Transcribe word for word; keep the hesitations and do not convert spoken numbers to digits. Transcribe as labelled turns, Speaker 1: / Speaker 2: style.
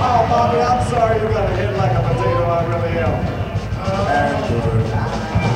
Speaker 1: Oh, Bobby, I'm sorry you got hit like a potato. I really am. And